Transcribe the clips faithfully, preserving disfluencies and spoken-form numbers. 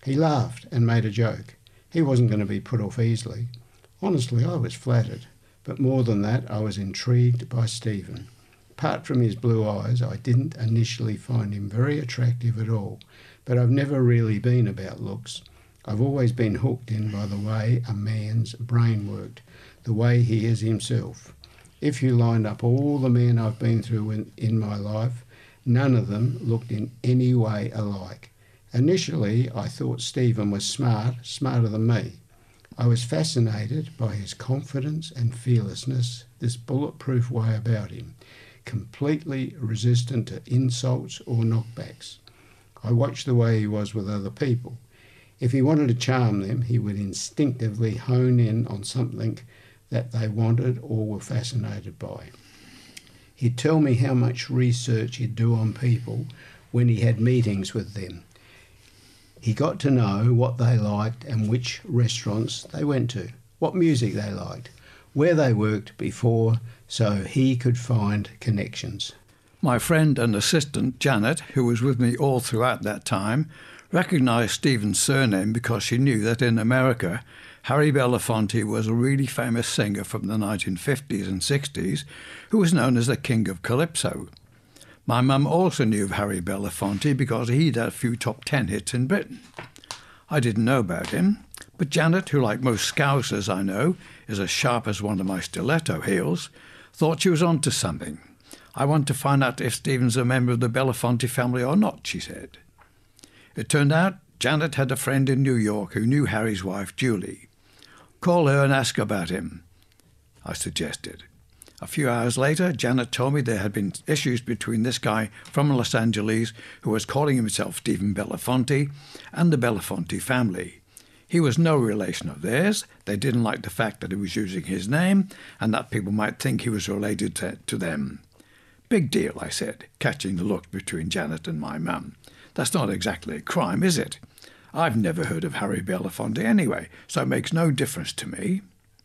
He laughed and made a joke. He wasn't going to be put off easily. Honestly, I was flattered, but more than that, I was intrigued by Stephen. Apart from his blue eyes, I didn't initially find him very attractive at all, but I've never really been about looks. I've always been hooked in by the way a man's brain worked, the way he is himself. If you lined up all the men I've been through in, in my life, none of them looked in any way alike. Initially, I thought Stephen was smart, smarter than me. I was fascinated by his confidence and fearlessness, this bulletproof way about him, completely resistant to insults or knockbacks. I watched the way he was with other people. If he wanted to charm them, he would instinctively hone in on something that they wanted or were fascinated by. He'd tell me how much research he'd do on people when he had meetings with them. He got to know what they liked and which restaurants they went to, what music they liked, where they worked before, so he could find connections. My friend and assistant, Janet, who was with me all throughout that time, recognised Stephen's surname because she knew that in America, Harry Belafonte was a really famous singer from the nineteen fifties and sixties who was known as the King of Calypso. My mum also knew of Harry Belafonte because he'd had a few top ten hits in Britain. I didn't know about him, but Janet, who like most Scousers I know, is as sharp as one of my stiletto heels, thought she was onto something. I want to find out if Stephen's a member of the Belafonte family or not, she said. It turned out Janet had a friend in New York who knew Harry's wife, Julie. Call her and ask about him, I suggested. A few hours later, Janet told me there had been issues between this guy from Los Angeles who was calling himself Stephen Belafonte and the Belafonte family. He was no relation of theirs. They didn't like the fact that he was using his name and that people might think he was related to, to them. Big deal, I said, catching the look between Janet and my mum. That's not exactly a crime, is it? I've never heard of Harry Belafonte anyway, so it makes no difference to me.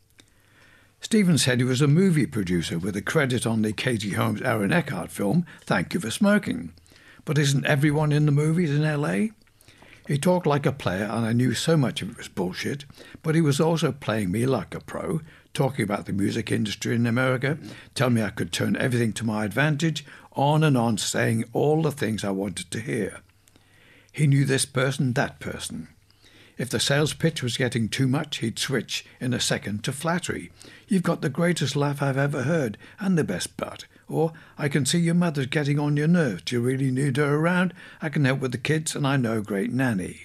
Stephen said he was a movie producer with a credit on the Katie Holmes Aaron Eckhart film, Thank You for Smoking. But isn't everyone in the movies in L A? He talked like a player and I knew so much of it was bullshit, but he was also playing me like a pro, talking about the music industry in America, telling me I could turn everything to my advantage, on and on saying all the things I wanted to hear. He knew this person, that person. If the sales pitch was getting too much, he'd switch in a second to flattery. You've got the greatest laugh I've ever heard, and the best butt. Or, I can see your mother's getting on your nerves. Do you really need her around? I can help with the kids, and I know a great nanny.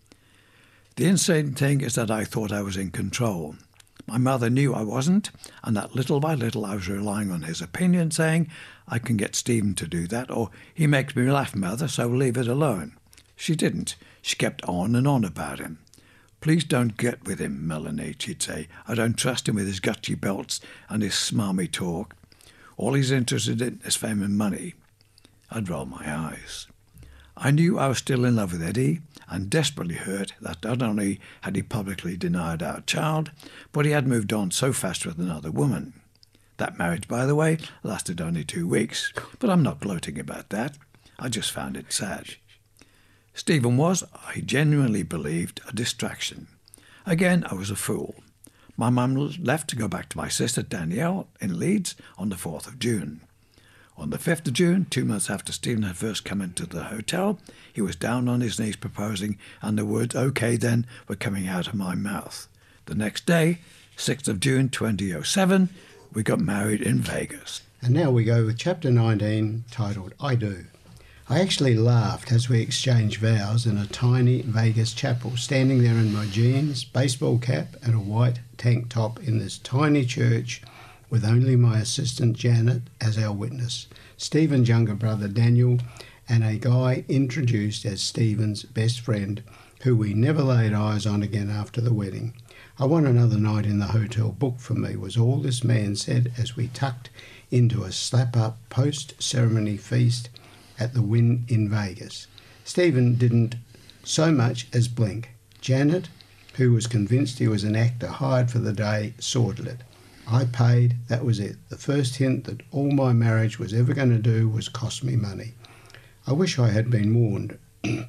The insane thing is that I thought I was in control. My mother knew I wasn't, and that little by little I was relying on his opinion, saying, I can get Stephen to do that, or he makes me laugh, mother, so leave it alone. She didn't. She kept on and on about him. Please don't get with him, Melanie, she'd say. I don't trust him with his gutchy belts and his smarmy talk. All he's interested in is fame and money. I'd roll my eyes. I knew I was still in love with Eddie and desperately hurt that not only had he publicly denied our child, but he had moved on so fast with another woman. That marriage, by the way, lasted only two weeks, but I'm not gloating about that. I just found it sad. Stephen was, I genuinely believed, a distraction. Again, I was a fool. My mum left to go back to my sister Danielle in Leeds on the fourth of June. On the fifth of June, two months after Stephen had first come into the hotel, he was down on his knees proposing, and the words "okay then" were coming out of my mouth. The next day, sixth of June twenty oh seven, we got married in Vegas. And now we go with chapter nineteen, titled I Do. I actually laughed as we exchanged vows in a tiny Vegas chapel, standing there in my jeans, baseball cap and a white tank top in this tiny church with only my assistant Janet as our witness, Stephen's younger brother Daniel, and a guy introduced as Stephen's best friend who we never laid eyes on again after the wedding. I want another night in the hotel booked for me, was all this man said as we tucked into a slap-up post-ceremony feast at the Wynn in Vegas. Stephen didn't so much as blink. Janet, who was convinced he was an actor hired for the day, sorted it. I paid, that was it. The first hint that all my marriage was ever going to do was cost me money. I wish I had been warned.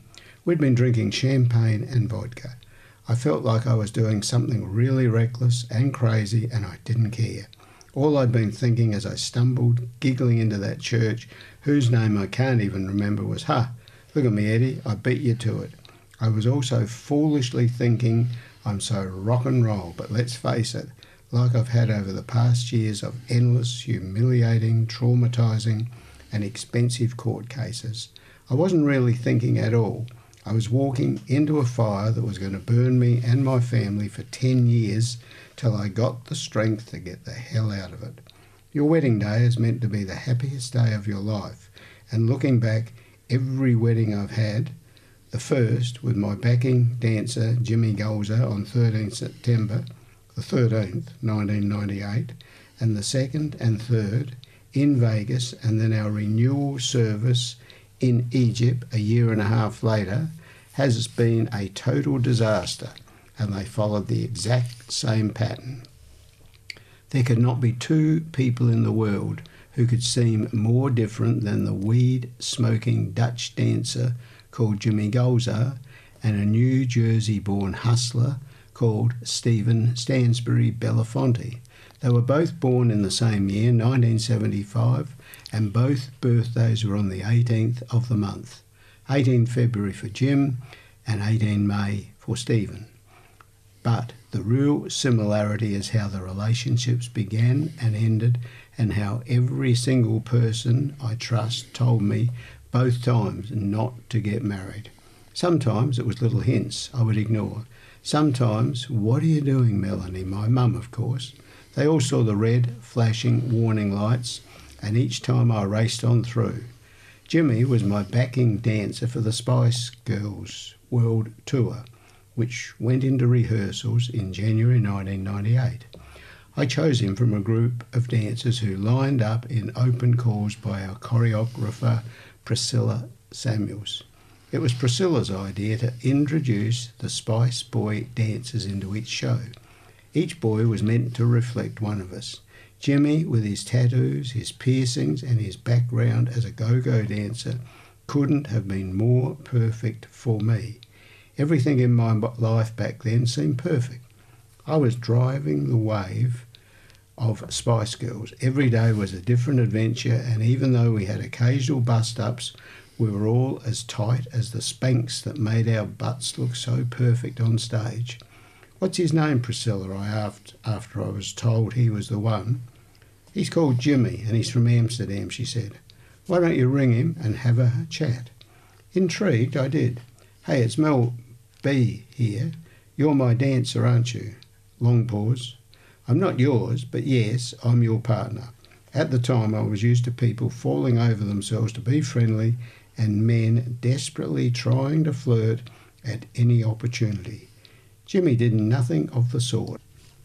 We'd been drinking champagne and vodka. I felt like I was doing something really reckless and crazy, and I didn't care. All I'd been thinking as I stumbled, giggling into that church, whose name I can't even remember, was, "Ha, look at me, Eddie, I beat you to it." I was also foolishly thinking, I'm so rock and roll, but let's face it, like I've had over the past years of endless, humiliating, traumatising and expensive court cases, I wasn't really thinking at all. I was walking into a fire that was going to burn me and my family for ten years till I got the strength to get the hell out of it. Your wedding day is meant to be the happiest day of your life, and looking back, every wedding I've had, the first with my backing dancer Jimmy Golza on thirteenth September, the thirteenth, nineteen ninety-eight, and the second and third in Vegas, and then our renewal service in Egypt a year and a half later, has been a total disaster, and they followed the exact same pattern. There could not be two people in the world who could seem more different than the weed-smoking Dutch dancer called Jimmy Golza and a New Jersey-born hustler called Stephen Stansbury Belafonte. They were both born in the same year, nineteen seventy-five, and both birthdays were on the eighteenth of the month. eighteenth February for Jim and eighteenth May for Stephen. But the real similarity is how the relationships began and ended, and how every single person I trust told me both times not to get married. Sometimes it was little hints I would ignore. Sometimes, "What are you doing, Melanie?" My mum, of course. They all saw the red, flashing warning lights, and each time I raced on through. Jimmy was my backing dancer for the Spice Girls World Tour, which went into rehearsals in January nineteen ninety-eight. I chose him from a group of dancers who lined up in open calls by our choreographer Priscilla Samuels. It was Priscilla's idea to introduce the Spice Boy dancers into each show. Each boy was meant to reflect one of us. Jimmy, with his tattoos, his piercings and his background as a go-go dancer, couldn't have been more perfect for me. Everything in my life back then seemed perfect. I was driving the wave of Spice Girls. Every day was a different adventure, and even though we had occasional bust-ups, we were all as tight as the Spanx that made our butts look so perfect on stage. "What's his name, Priscilla?" I asked after I was told he was the one. "He's called Jimmy, and he's from Amsterdam," she said. "Why don't you ring him and have a chat?" Intrigued, I did. "Hey, it's Mel B here. You're my dancer, aren't you?" Long pause. "I'm not yours, but yes, I'm your partner." At the time, I was used to people falling over themselves to be friendly and men desperately trying to flirt at any opportunity. Jimmy did nothing of the sort.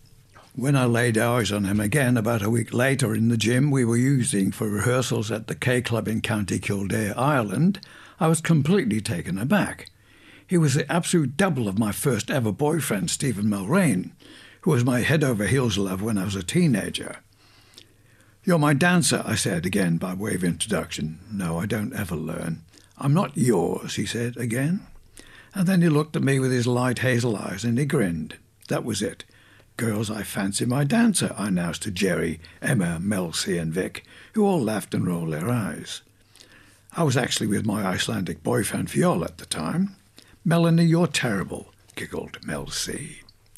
When I laid eyes on him again about a week later in the gym we were using for rehearsals at the K Club in County Kildare, Ireland, I was completely taken aback. He was the absolute double of my first ever boyfriend, Stephen Mulrain, who was my head-over-heels love when I was a teenager. "You're my dancer," I said again by way of introduction. "No, I don't ever learn." "I'm not yours," he said again. And then he looked at me with his light hazel eyes and he grinned. That was it. "Girls, I fancy my dancer," I announced to Jerry, Emma, Mel C and Vic, who all laughed and rolled their eyes. I was actually with my Icelandic boyfriend Fiola at the time. "Melanie, you're terrible," giggled Mel C.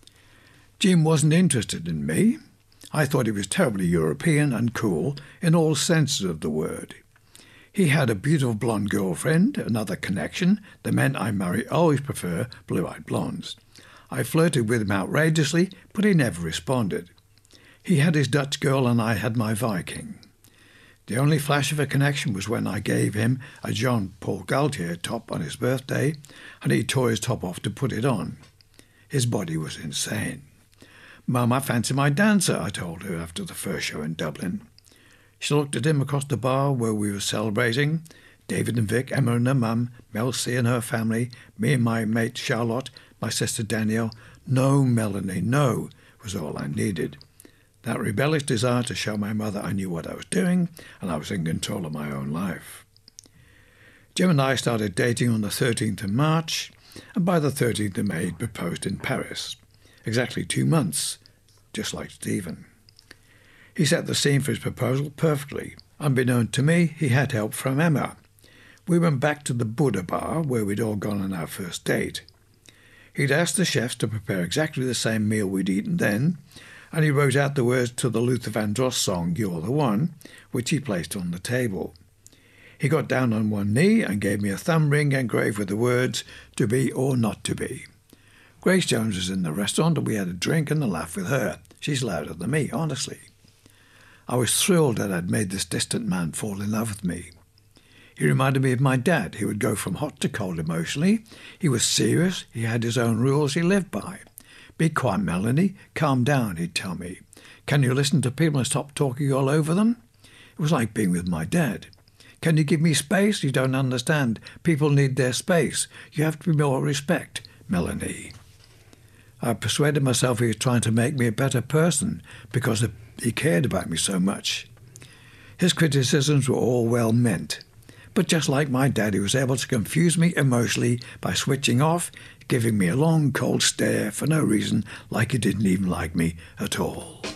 Jim wasn't interested in me. I thought he was terribly European and cool in all senses of the word. He had a beautiful blonde girlfriend, another connection. The men I marry always prefer blue-eyed blondes. I flirted with him outrageously, but he never responded. He had his Dutch girl and I had my Viking. The only flash of a connection was when I gave him a Jean-Paul Gaultier top on his birthday, and he tore his top off to put it on. His body was insane. "Mum, I fancy my dancer," I told her after the first show in Dublin. She looked at him across the bar where we were celebrating. David and Vic, Emma and her mum, Mel C and her family, me and my mate Charlotte, my sister Danielle. "No, Melanie, no," was all I needed. That rebellious desire to show my mother I knew what I was doing and I was in control of my own life. Jim and I started dating on the thirteenth of March, and by the thirteenth of May, he proposed in Paris. Exactly two months, just like Stephen. He set the scene for his proposal perfectly. Unbeknown to me, he had help from Emma. We went back to the Buddha bar where we'd all gone on our first date. He'd asked the chefs to prepare exactly the same meal we'd eaten then, and he wrote out the words to the Luther Vandross song, You're the One, which he placed on the table. He got down on one knee and gave me a thumb ring engraved with the words, to be or not to be. Grace Jones was in the restaurant and we had a drink and a laugh with her. She's louder than me, honestly. I was thrilled that I'd made this distant man fall in love with me. He reminded me of my dad. He would go from hot to cold emotionally. He was serious. He had his own rules he lived by. Be quiet, Melanie. Calm down, he'd tell me. Can you listen to people and stop talking all over them? It was like being with my dad. Can you give me space? You don't understand. People need their space. You have to be more respect, Melanie. I persuaded myself he was trying to make me a better person because he cared about me so much. His criticisms were all well meant. But just like my dad, he was able to confuse me emotionally by switching off, giving me a long, cold stare for no reason, like he didn't even like me at all.